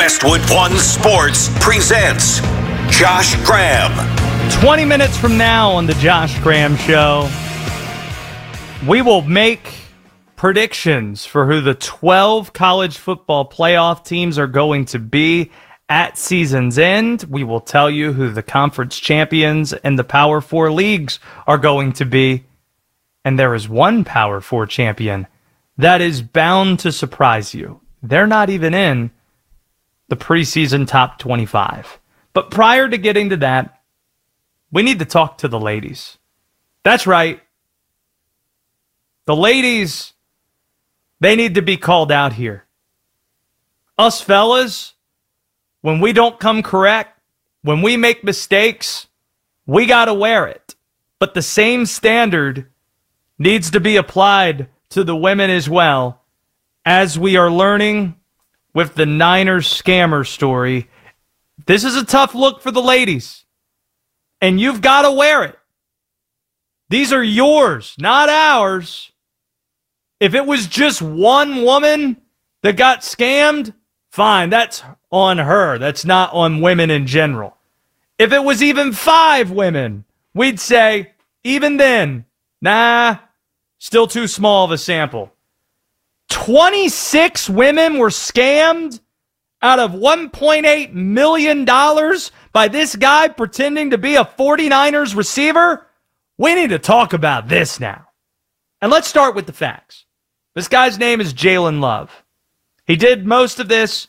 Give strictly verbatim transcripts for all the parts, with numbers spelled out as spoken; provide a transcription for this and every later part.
Westwood One Sports presents Josh Graham. twenty minutes from now on the Josh Graham Show, we will make predictions for who the twelve college football playoff teams are going to be at season's end. We will tell you who the conference champions and the Power Four leagues are going to be. And there is one Power Four champion that is bound to surprise you. They're not even in the preseason top twenty-five. But prior to getting to that, we need to talk to the ladies. That's right. The ladies, they need to be called out here. Us fellas, when we don't come correct, when we make mistakes, we got to wear it. But the same standard needs to be applied to the women as well, as we are learning with the Niners scammer story. This is a tough look for the ladies, and you've got to wear it. These are yours, not ours. If it was just one woman that got scammed, fine, that's on her. That's not on women in general. If it was even five women, we'd say, even then, nah, still too small of a sample. twenty-six women were scammed out of one point eight million dollars by this guy pretending to be a 49ers receiver? We need to talk about this now. And let's start with the facts. This guy's name is Jalen Love. He did most of this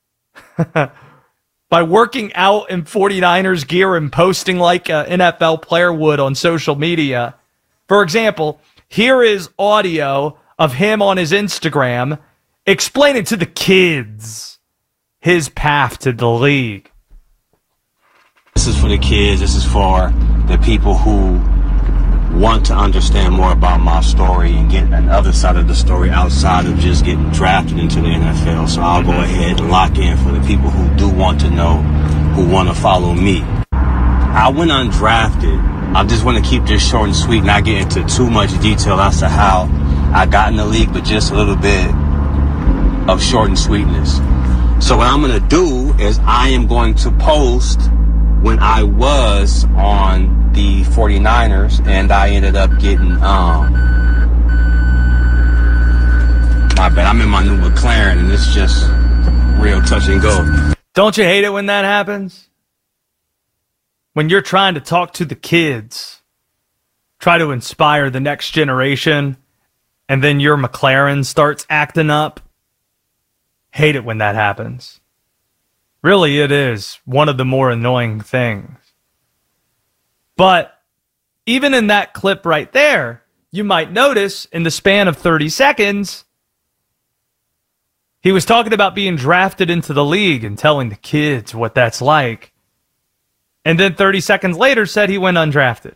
by working out in 49ers gear and posting like an N F L player would on social media. For example, here is audio of him on his Instagram explaining to the kids his path to the league. This is for the kids. This is for the people who want to understand more about my story and get another side of the story outside of just getting drafted into the N F L. So I'll go ahead and lock in for the people who do want to know, who want to follow me. I went undrafted. I just want to keep this short and sweet, not get into too much detail as to how I got in the league, but just a little bit of short and sweetness. So what I'm going to do is I am going to post when I was on the 49ers and I ended up getting, um, my bad, I'm in my new McLaren and it's just real touch and go. Don't you hate it when that happens? When you're trying to talk to the kids, try to inspire the next generation, and then your McLaren starts acting up. Hate it when that happens. Really, it is one of the more annoying things. But even in that clip right there, you might notice in the span of thirty seconds, he was talking about being drafted into the league and telling the kids what that's like. And then thirty seconds later said he went undrafted.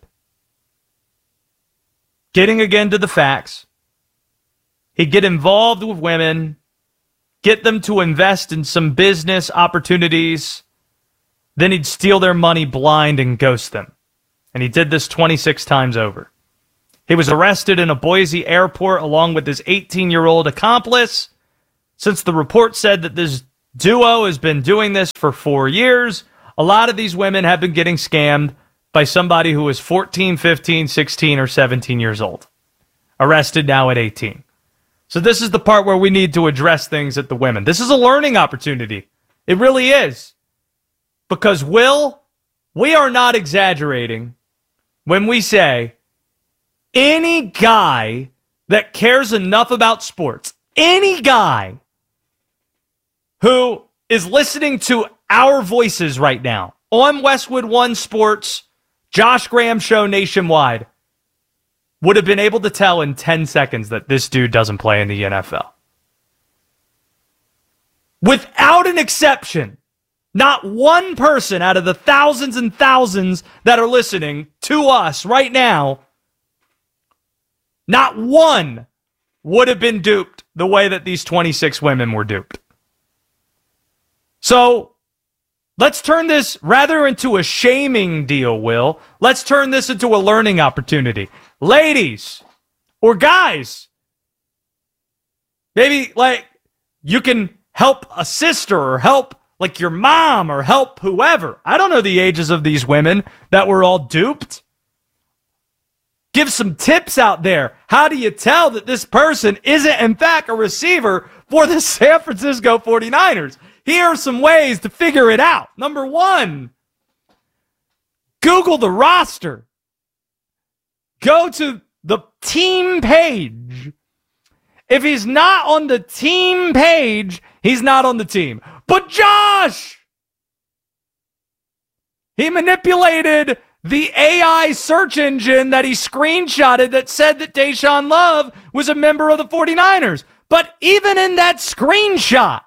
Getting again to the facts. He'd get involved with women, get them to invest in some business opportunities, then he'd steal their money blind and ghost them. And he did this twenty-six times over. He was arrested in a Boise airport along with his eighteen-year-old accomplice. Since the report said that this duo has been doing this for four years, a lot of these women have been getting scammed by somebody who is fourteen, fifteen, sixteen, or seventeen years old. Arrested now at eighteen. So this is the part where we need to address things at the women. This is a learning opportunity. It really is. Because, Will, we are not exaggerating when we say any guy that cares enough about sports, any guy who is listening to our voices right now on Westwood One Sports, Josh Graham Show nationwide, would have been able to tell in ten seconds that this dude doesn't play in the N F L. Without an exception, not one person out of the thousands and thousands that are listening to us right now, not one would have been duped the way that these twenty-six women were duped. So, let's turn this rather into a shaming deal, Will. Let's turn this into a learning opportunity. Ladies, or guys, maybe like you can help a sister or help like your mom or help whoever. I don't know the ages of these women that were all duped. Give some tips out there. How do you tell that this person isn't, in fact, a receiver for the San Francisco forty-niners? Here are some ways to figure it out. Number one, Google the roster. Go to the team page. If he's not on the team page, he's not on the team. But Josh, he manipulated the A I search engine that he screenshotted that said that Deshaun Love was a member of the forty-niners. But even in that screenshot,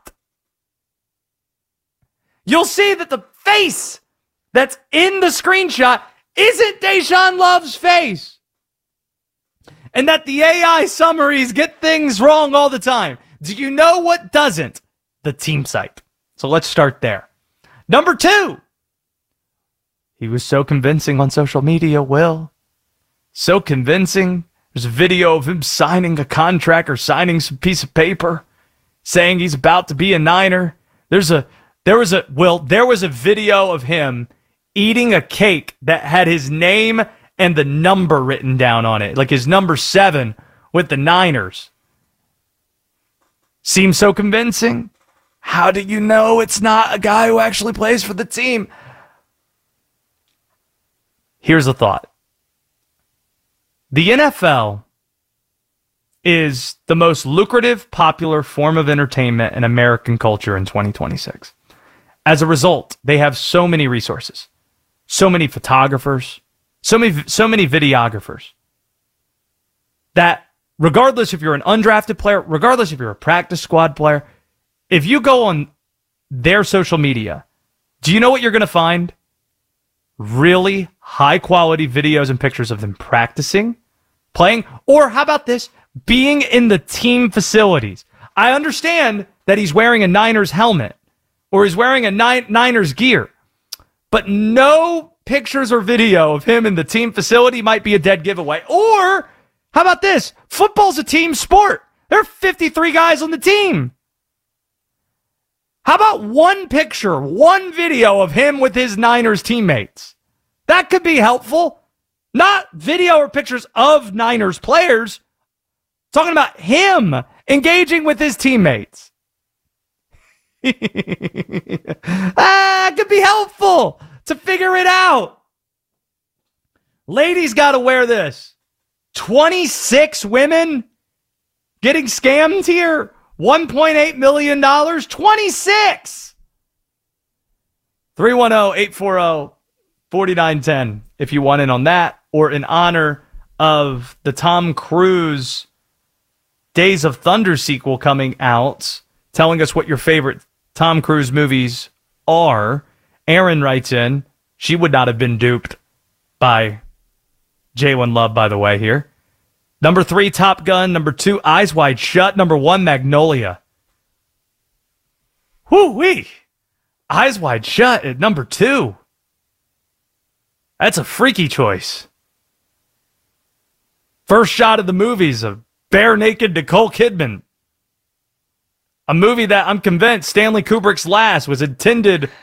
you'll see that the face that's in the screenshot isn't Deshaun Love's face. And that the A I summaries get things wrong all the time. Do you know what doesn't? The team site. So let's start there. Number two, he was so convincing on social media, Will. So convincing. There's a video of him signing a contract or signing some piece of paper saying he's about to be a Niner. There's a, there was a, Will, there was a video of him eating a cake that had his name and the number written down on it, like his number seven with the Niners. Seems so convincing. How do you know it's not a guy who actually plays for the team? Here's a thought. The N F L is the most lucrative, popular form of entertainment in American culture in twenty twenty-six. As a result, they have so many resources, so many photographers, so many, so many videographers that regardless if you're an undrafted player, regardless if you're a practice squad player, if you go on their social media, do you know what you're going to find? Really high-quality videos and pictures of them practicing, playing, or how about this, being in the team facilities. I understand that he's wearing a Niners helmet or he's wearing a Niners gear, but no pictures or video of him in the team facility might be a dead giveaway. Or, how about this? Football's a team sport. There are fifty-three guys on the team. How about one picture, one video of him with his Niners teammates? That could be helpful. Not video or pictures of Niners players. Talking about him engaging with his teammates. Ah, it could be helpful to figure it out. Ladies got to wear this. twenty-six women getting scammed here. one point eight million dollars. twenty-six. three one zero, eight four zero, four nine one zero if you want in on that, or in honor of the Tom Cruise Days of Thunder sequel coming out, telling us what your favorite Tom Cruise movies are. Aaron writes in, she would not have been duped by Jalen Love, by the way, here. Number three, Top Gun. Number two, Eyes Wide Shut. Number one, Magnolia. Whoo-wee. Eyes Wide Shut at number two. That's a freaky choice. First shot of the movies of bare naked Nicole Kidman. A movie that I'm convinced Stanley Kubrick's last was intended